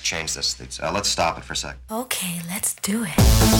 change this. Let's stop it for a sec. Okay, let's do it.